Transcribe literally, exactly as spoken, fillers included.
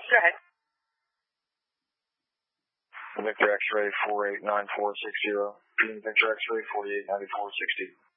Go ahead. Victor X-ray four eight nine four six zero. Victor X-ray forty-eight ninety-four sixty.